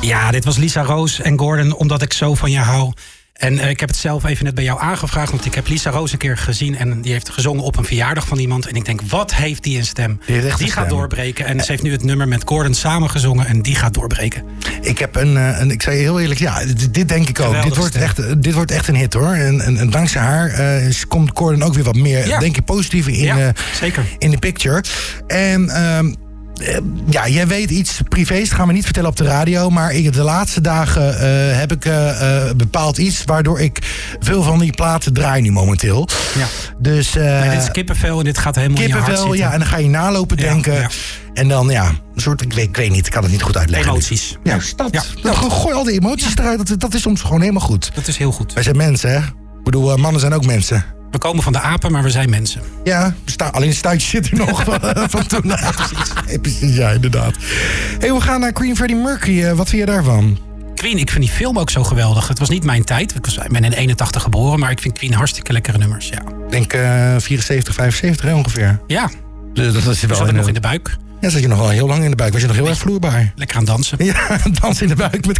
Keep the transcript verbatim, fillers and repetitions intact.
Ja, dit was Lisa Roos en Gordon, omdat ik zo van je hou. En uh, ik heb het zelf even net bij jou aangevraagd. Want ik heb Lisa Roos een keer gezien. En die heeft gezongen op een verjaardag van iemand. En ik denk, wat heeft die een stem? Die, die gaat stem. doorbreken. En ze heeft nu het nummer met Gordon samengezongen. En die gaat doorbreken. Ik heb een, een ik zei heel eerlijk, ja, dit, dit denk ik ook. Dit wordt, echt, dit wordt echt een hit, hoor. En, en, en dankzij haar uh, komt Gordon ook weer wat meer, ja. denk ik, positief in, ja, uh, zeker. in de picture. En... Uh, ja, jij weet iets privés, dat gaan we niet vertellen op de radio. Maar ik, de laatste dagen uh, heb ik uh, uh, bepaald iets waardoor ik veel van die platen draai nu momenteel. Ja. Dus, uh, nee, dit is kippenvel en dit gaat helemaal in je hart zitten. Ja, en dan ga je nalopen ja, denken. Ja. En dan, ja, een soort, ik weet, ik weet niet, ik kan het niet goed uitleggen. Emoties. Ja, dat. Ja, dat. Gooi al die emoties ja. eruit, dat, dat is soms gewoon helemaal goed. Dat is heel goed. Wij zijn mensen, hè? Ik bedoel, mannen zijn ook mensen. We komen van de apen, maar we zijn mensen. Ja, sta, alleen een stuitje zit er nog van, van toen. Ja, precies. Ja, precies, ja, inderdaad. Hey, we gaan naar Queen Freddie Mercury. Uh, wat vind je daarvan? Queen, ik vind die film ook zo geweldig. Het was niet mijn tijd. Ik, was, ik ben in eenentachtig geboren, maar ik vind Queen hartstikke lekkere nummers. Ja. Ik denk uh, vierenzeventig, vijfenzeventig hè, ongeveer. Ja. Dus dat was je wel zat in nog in de buik. Ja, zat je nog wel heel lang in de buik. Was je nog heel erg vloerbaar. Lekker aan dansen. Ja, dansen in de buik met